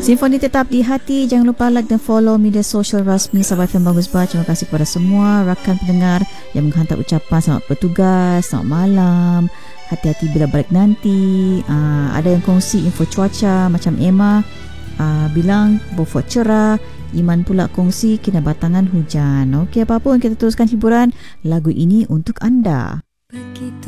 Simfoni tetap di hati. Jangan lupa like dan follow media sosial rasmi Sabah FM Bagus Bah. Terima kasih kepada semua rakan pendengar yang menghantar ucapan selamat bertugas, selamat malam, hati-hati bila balik nanti. Ada yang kongsi info cuaca macam Emma bilang Beaufort cerah. Iman pula kongsi kinabatangan hujan. Okey, apa pun kita teruskan hiburan lagu ini untuk anda. Begitu